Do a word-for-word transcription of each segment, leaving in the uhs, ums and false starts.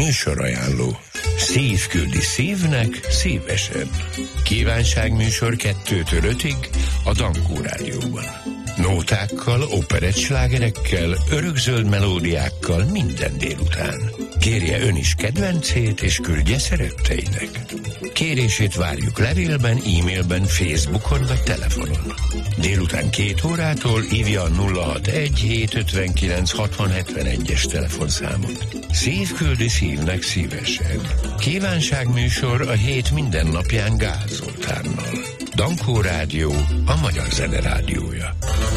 Műsorajánló. Szív küldi szívnek szívesen. Kívánságműsor kettőtől ötig a Dankó Rádióban. Nótákkal, operettslágerekkel, örökzöld melódiákkal minden délután. Kérje ön is kedvencét, és küldje szeretteinek. Kérését várjuk levélben, e-mailben, Facebookon vagy telefonon. Délután két órától hívja a nulla hatvanegy hétszázötvenkilenc hatvan hetvenegy-es telefonszámot. Szív küldi szívnek szívesen. Kívánságműsor a hét minden napján Gál Zoltánnal. Dankó Rádió, a magyar zene rádiója.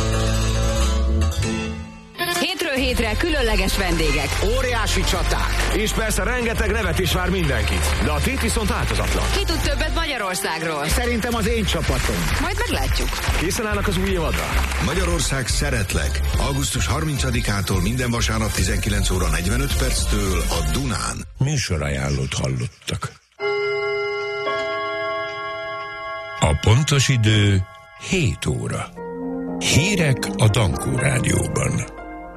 Hétről hétre különleges vendégek. Óriási csaták. És persze rengeteg nevet is vár mindenkit. De a tét viszont változatlan. Ki tud többet Magyarországról? Szerintem az én csapatom. Majd meglátjuk. Készen állnak az új évadra? Magyarország szeretlek. augusztus harmincadikától minden vasárnap tizenkilenc óra negyvenöt perctől a Dunán. Műsorajánlót hallottak. A pontos idő hét óra. Hírek a Dankó Rádióban.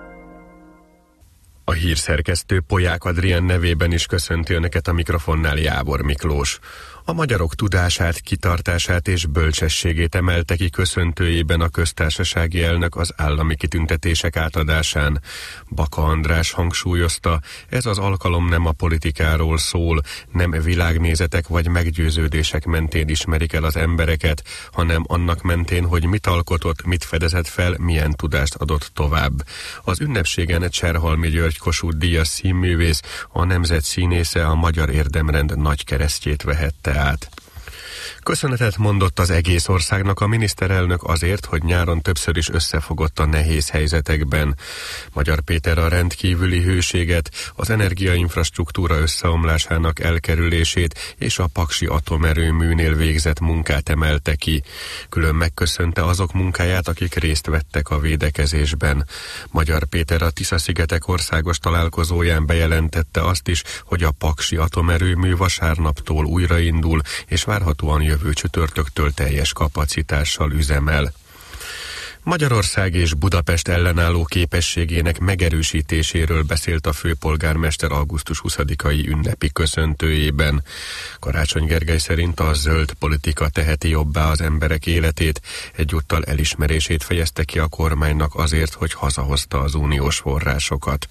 A hírszerkesztő Polyák Adrián nevében is köszönti önöket a mikrofonnál Jábor Miklós. A magyarok tudását, kitartását és bölcsességét emelte ki köszöntőjében a köztársasági elnök az állami kitüntetések átadásán. Baka András hangsúlyozta, ez az alkalom nem a politikáról szól, nem világnézetek vagy meggyőződések mentén ismerik el az embereket, hanem annak mentén, hogy mit alkotott, mit fedezett fel, milyen tudást adott tovább. Az ünnepségen Cserhalmi György Kossuth Díjas színművész, a nemzet színésze a Magyar Érdemrend nagy keresztjét vehette át. Köszönetet mondott az egész országnak a miniszterelnök azért, hogy nyáron többször is összefogott a nehéz helyzetekben. Magyar Péter a rendkívüli hőséget, az energiainfrastruktúra összeomlásának elkerülését és a paksi atomerőműnél végzett munkát emelte ki. Külön megköszönte azok munkáját, akik részt vettek a védekezésben. Magyar Péter a Tisza-szigetek országos találkozóján bejelentette azt is, hogy a paksi atomerőmű vasárnaptól újraindul, és várhatóan jövő csütörtöktől teljes kapacitással üzemel. Magyarország és Budapest ellenálló képességének megerősítéséről beszélt a főpolgármester augusztus huszadikai ünnepi köszöntőjében. Karácsony Gergely szerint a zöld politika teheti jobbá az emberek életét, egyúttal elismerését fejezte ki a kormánynak azért, hogy hazahozta az uniós forrásokat.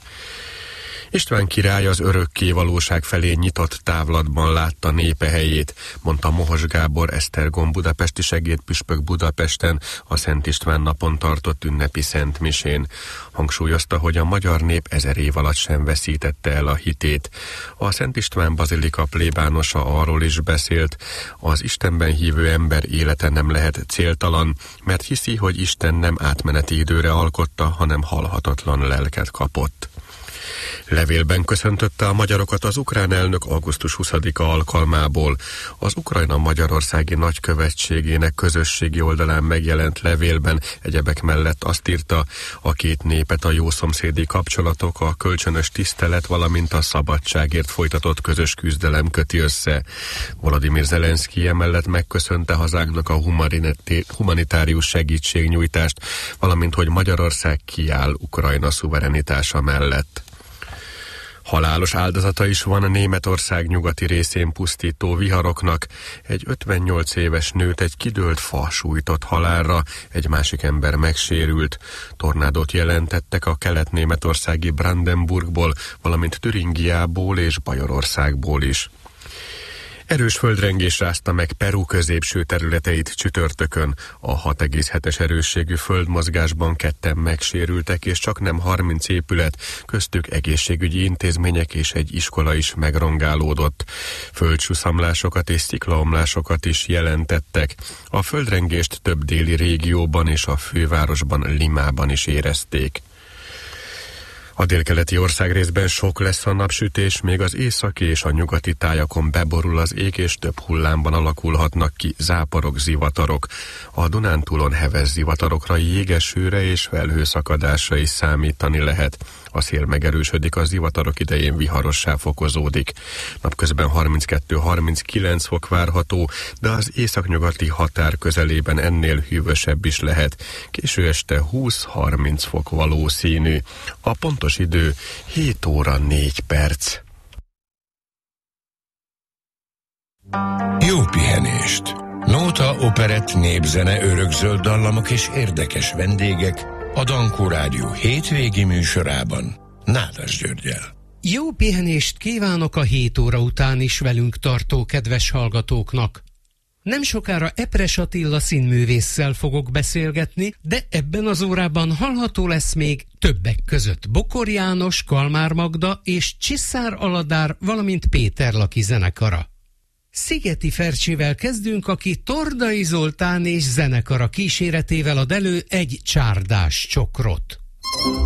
István király az örökké valóság felé nyitott távlatban látta népe helyét, mondta Mohos Gábor Esztergom budapesti segédpüspök Budapesten a Szent István napon tartott ünnepi szentmisén. Hangsúlyozta, hogy a magyar nép ezer év alatt sem veszítette el a hitét. A Szent István bazilika plébánosa arról is beszélt, az Istenben hívő ember élete nem lehet céltalan, mert hiszi, hogy Isten nem átmeneti időre alkotta, hanem halhatatlan lelket kapott. Levélben köszöntötte a magyarokat az ukrán elnök augusztus huszadika alkalmából. Az Ukrajna Magyarországi Nagykövetségének közösségi oldalán megjelent levélben egyebek mellett azt írta, a két népet a jószomszédi kapcsolatok, a kölcsönös tisztelet, valamint a szabadságért folytatott közös küzdelem köti össze. Volodymyr Zelenszky emellett megköszönte hazánknak a humanitárius segítségnyújtást, valamint hogy Magyarország kiáll Ukrajna szuverenitása mellett. Halálos áldozata is van a Németország nyugati részén pusztító viharoknak. Egy ötvennyolc éves nőt egy kidőlt fa sújtott halálra, egy másik ember megsérült. Tornádót jelentettek a kelet-németországi Brandenburgból, valamint Türingiából és Bajorországból is. Erős földrengés rázta meg Peru középső területeit csütörtökön. A hat egész hetes erősségű földmozgásban ketten megsérültek, és csak nem harminc épület, köztük egészségügyi intézmények és egy iskola is megrongálódott. Földsuszamlásokat és sziklaomlásokat is jelentettek. A földrengést több déli régióban és a fővárosban, Limában is érezték. A délkeleti országrészben sok lesz a napsütés, még az északi és a nyugati tájakon beborul az ég, és több hullámban alakulhatnak ki záporok, zivatarok. A Dunántúlon heves zivatarokra, jégesőre és felhőszakadásra is számítani lehet. A szél megerősödik, a zivatarok idején viharossá fokozódik. Napközben harminckettő-harminckilenc fok várható, de az északnyugati határ közelében ennél hűvösebb is lehet. Késő este húsz-harminc fok valószínű. A pontos idő hét óra négy perc. Jó pihenést! Nóta, operett, népzene, örökzöld dallamok és érdekes vendégek a Dankó Rádió hétvégi műsorában Nádas Györggyel. Jó pihenést kívánok a hét óra után is velünk tartó kedves hallgatóknak. Nem sokára Epres Attila színművésszel fogok beszélgetni, de ebben az órában hallható lesz még többek között Bokor János, Kalmár Magda és Csiszár Aladár, valamint Péter Laki zenekara. Szigeti Fercsével kezdünk, aki Tordai Zoltán és zenekara kíséretével ad elő egy csárdás csokrot.